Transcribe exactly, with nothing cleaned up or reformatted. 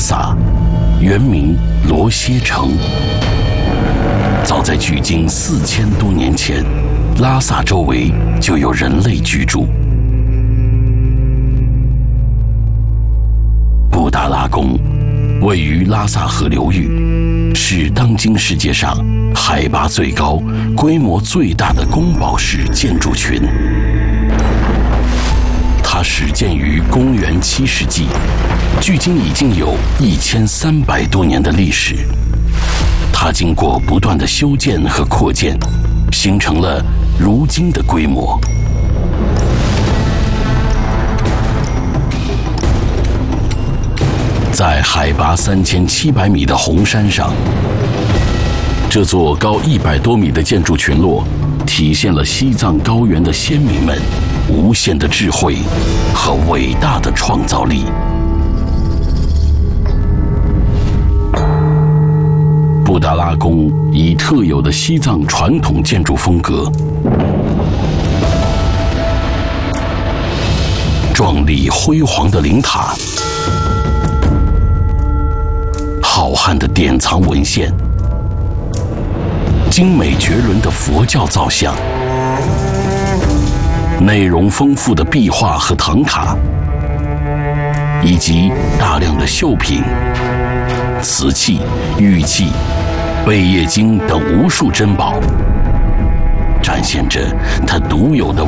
萨，原名罗歇城。早在距今四千多年前，拉萨周围就有人类居住。布达拉宫位于拉萨河流域，是当今世界上海拔最高、规模最大的宫堡式建筑群。它始建于公元七世纪，距今已经有一千三百多年的历史。它经过不断的修建和扩建，形成了如今的规模。在海拔三千七百米的红山上，这座高一百多米的建筑群落，体现了西藏高原的先民们无限的智慧和伟大的创造力。布达拉宫以特有的西藏传统建筑风格，壮丽辉煌的灵塔，浩瀚的典藏文献，精美绝伦的佛教造像，内容丰富的壁画和唐卡，以及大量的绣品、瓷器、玉器、贝叶经等无数珍宝，展现着它独有的